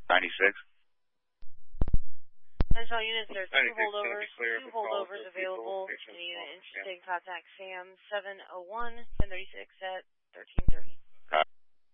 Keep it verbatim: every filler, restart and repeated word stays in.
ninety-six. That's all units. There's two holdovers, two holdovers available. Any unit interested, contact Sam seven oh one, ten thirty-six at thirteen thirty.